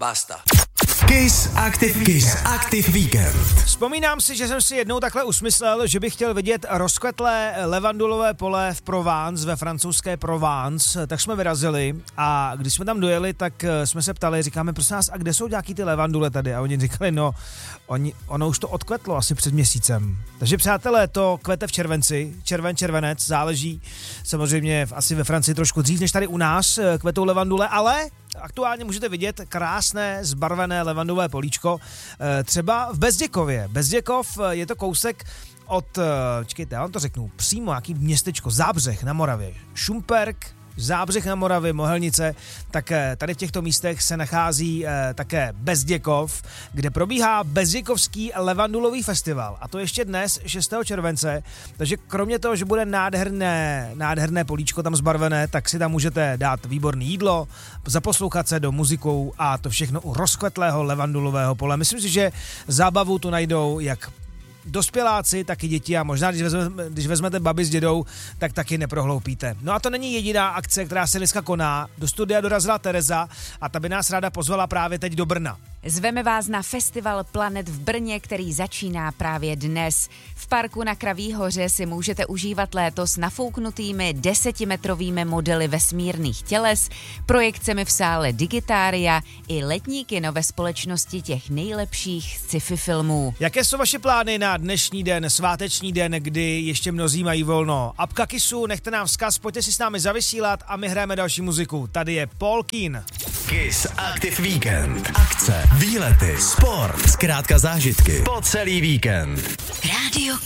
Basta. Kiss Active Weekend. Vzpomínám si, že jsem si jednou takhle usmyslel, že bych chtěl vidět rozkvetlé levandulové pole v Provence, ve francouzské Provence, tak jsme vyrazili a když jsme tam dojeli, tak jsme se ptali, říkáme, prosím nás, a kde jsou nějaký ty levandule tady? A oni říkali, ono už to odkvetlo asi před měsícem. Takže přátelé, to kvete v červenci, červenec, záleží samozřejmě asi ve Francii trošku dřív, než tady u nás kvetou levandule, ale aktuálně můžete vidět krásné zbarvené levandové políčko, třeba v Bezděkově. Bezděkov je to kousek od, já vám to řeknu, přímo nějaký městečko, Zábřeh na Moravě, Šumperk, Zábřeh na Moravě, Mohelnice, tak tady v těchto místech se nachází také Bezděkov, kde probíhá Bezděkovský levandulový festival. A to ještě dnes, 6. července, takže kromě toho, že bude nádherné políčko tam zbarvené, tak si tam můžete dát výborné jídlo, zaposlouchat se do muzikou a to všechno u rozkvetlého levandulového pole. Myslím si, že zábavu tu najdou jak dospěláci, tak i děti a možná, když vezmete babi s dědou, tak taky neprohloupíte. No a to není jediná akce, která se dneska koná. Do studia dorazila Tereza a ta by nás ráda pozvala právě teď do Brna. Zveme vás na festival Planet v Brně, který začíná právě dnes. V parku na Kraví hoře si můžete užívat léto s nafouknutými 10metrovými modely vesmírných těles, projekcemi v sále Digitária i letní kino ve společnosti těch nejlepších sci-fi filmů. Jaké jsou vaše plány na dnešní den, sváteční den, kdy ještě mnozí mají volno? Apka Kissu, nechte nám vzkaz, pojďte si s námi zavysílat a my hrajeme další muziku. Tady je Paul Keen. Kiss Active Weekend. Akce, výlety, sport, zkrátka zážitky po celý víkend. Rádio